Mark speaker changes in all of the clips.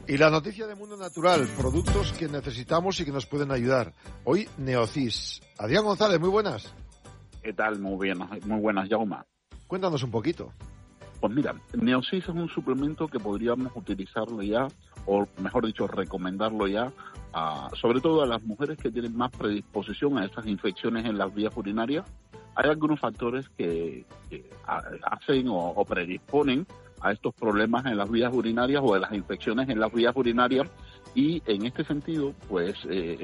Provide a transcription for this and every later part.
Speaker 1: Y la noticia de Mundo Natural, productos que necesitamos y que nos pueden ayudar. Hoy, Neocis. Adrián González, muy buenas.
Speaker 2: ¿Qué tal? Muy buenas, Jaume.
Speaker 1: Cuéntanos un poquito.
Speaker 2: Pues mira, Neocis es un suplemento que podríamos utilizarlo ya, o mejor dicho, recomendarlo ya, sobre todo a las mujeres que tienen más predisposición a esas infecciones en las vías urinarias. Hay algunos factores que hacen o predisponen a estos problemas en las vías urinarias o de las infecciones en las vías urinarias, y en este sentido, pues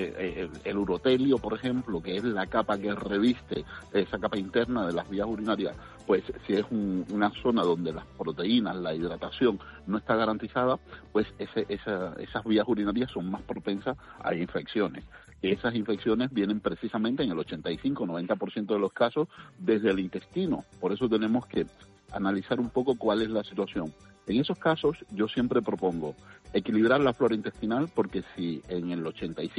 Speaker 2: el urotelio, por ejemplo, que es la capa que reviste esa capa interna de las vías urinarias, pues si es una zona donde las proteínas, la hidratación no está garantizada, pues esas vías urinarias son más propensas a infecciones. Esas infecciones vienen precisamente en el 85-90% de los casos desde el intestino. Por eso tenemos que analizar un poco cuál es la situación. En esos casos yo siempre propongo equilibrar la flora intestinal, porque si en el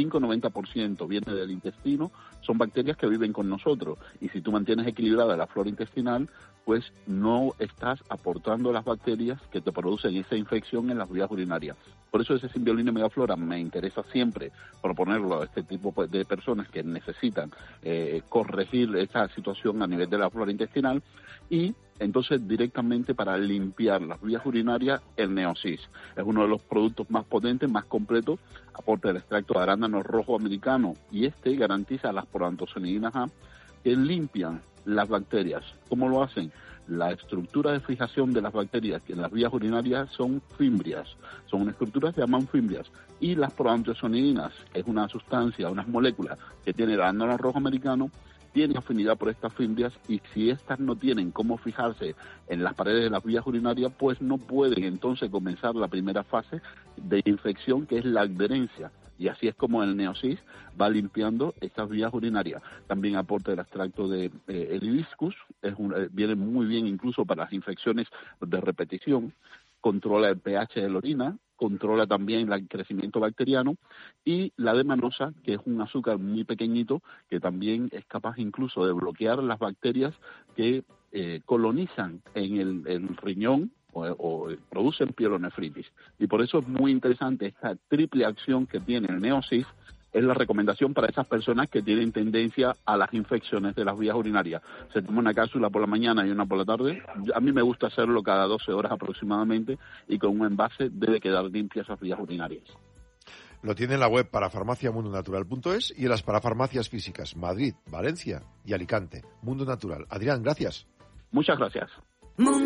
Speaker 2: 85-90% viene del intestino, son bacterias que viven con nosotros, y si tú mantienes equilibrada la flora intestinal, pues no estás aportando las bacterias que te producen esa infección en las vías urinarias. Por eso ese Symbiolina Megaflora me interesa siempre proponerlo a este tipo de personas que necesitan corregir esa situación a nivel de la flora intestinal, y entonces directamente para limpiar las vías urinarias, el Neocis es uno de los productos más potentes, más completos, aporta el extracto de arándano rojo americano, y este garantiza las proantocianinas A, que limpian las bacterias. ¿Cómo lo hacen? La estructura de fijación de las bacterias en las vías urinarias son fimbrias, son unas estructuras que se llaman fimbrias, y las proantocianinas es una sustancia, unas moléculas que tiene el arándano rojo americano, tiene afinidad por estas fimbrias, y si estas no tienen cómo fijarse en las paredes de las vías urinarias, pues no pueden entonces comenzar la primera fase de infección, que es la adherencia. Y así es como el Neocis va limpiando estas vías urinarias. También aporta el extracto de el hibiscus, viene muy bien incluso para las infecciones de repetición, controla el pH de la orina, controla también el crecimiento bacteriano, y la D-manosa, que es un azúcar muy pequeñito, que también es capaz incluso de bloquear las bacterias que colonizan en el riñón o producen pielonefritis. Y por eso es muy interesante esta triple acción que tiene el Neocis. Es la recomendación para esas personas que tienen tendencia a las infecciones de las vías urinarias. Se toma una cápsula por la mañana y una por la tarde. A mí me gusta hacerlo cada 12 horas aproximadamente, y con un envase debe quedar limpias esas vías urinarias.
Speaker 1: Lo tiene en la web parafarmaciamundonatural.es y en las parafarmacias físicas Madrid, Valencia y Alicante. Mundo Natural. Adrián, gracias.
Speaker 2: Muchas gracias.